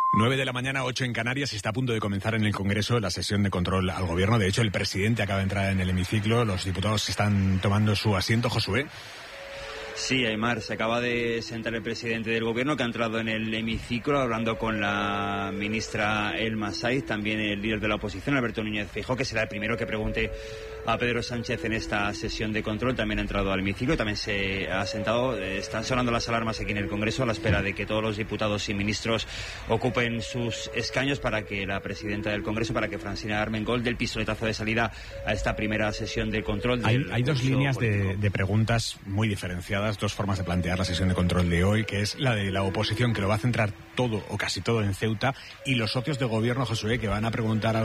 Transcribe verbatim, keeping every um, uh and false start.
nueve de la mañana, ocho en Canarias, y está a punto de comenzar en el Congreso la sesión de control al Gobierno. De hecho, el presidente acaba de entrar en el hemiciclo, los diputados están tomando su asiento. Josué. Sí, Aymar, se acaba de sentar el presidente del Gobierno, que ha entrado en el hemiciclo hablando con la ministra Elma Saiz, también el líder de la oposición, Alberto Núñez Feijóo, que será el primero que pregunte a Pedro Sánchez en esta sesión de control. También ha entrado al hemiciclo, también se ha sentado. Están sonando las alarmas aquí en el Congreso a la espera de que todos los diputados y ministros ocupen sus escaños para que la presidenta del Congreso, para que Francina Armengol dé el pistoletazo de salida a esta primera sesión de control. Hay, hay dos líneas de, de preguntas muy diferenciadas, dos formas de plantear la sesión de control de hoy, que es la de la oposición, que lo va a centrar todo o casi todo en Ceuta, y los socios de gobierno, Josué, que van a preguntar a